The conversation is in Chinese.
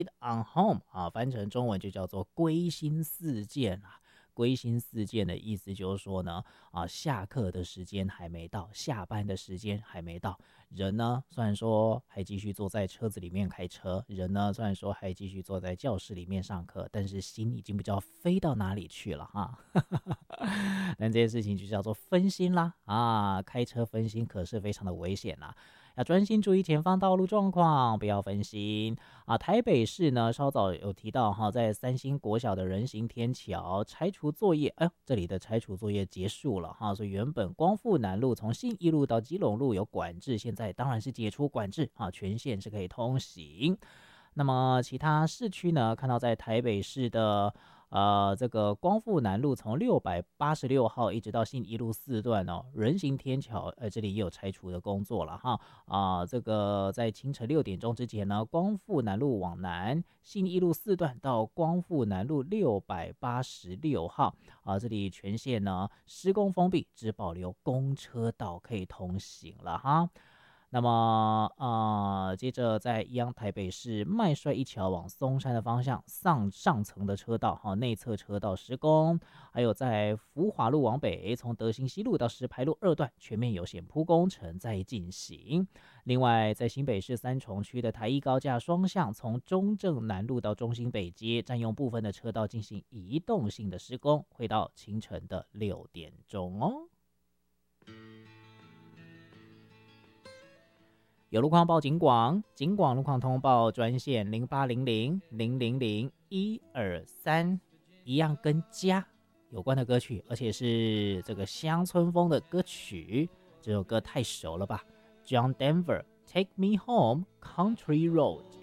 on home 啊，翻成中文就叫做归心似箭啊。归心似箭的意思就是说呢，下课的时间还没到，下班的时间还没到，人呢虽然说还继续坐在车子里面开车，人呢虽然说还继续坐在教室里面上课，但是心已经不知道飞到哪里去了哈。那这件事情就叫做分心啦啊，开车分心可是非常的危险啦。要专心注意前方道路状况，不要分心啊！台北市呢，稍早有提到哈，在三星国小的人行天桥拆除作业，哎呦，这里的拆除作业结束了哈，所以原本光复南路从信义路到基隆路有管制，现在当然是解除管制啊，全线是可以通行。那么其他市区呢，看到在台北市的这个光复南路从686号一直到信义路4段哦，人行天桥这里也有拆除的工作了哈这个在清晨6点钟之前呢，光复南路往南信义路4段到光复南路686号这里全线呢施工封闭，只保留公车道可以通行了哈。那么接着在一样台北市麦帅一桥往松山的方向上层的车道内侧车道施工，还有在福华路往北从德兴西路到石牌路2段全面有险铺工程在进行。另外在新北市三重区的台一高架双向从中正南路到中兴北街占用部分的车道进行移动性的施工，会到清晨的6点钟哦。有路况报警广，警广路况通报专线0800000123，一样跟家有关的歌曲，而且是这个乡村风的歌曲。这首歌太熟了吧 ？John Denver，Take Me Home，Country Road。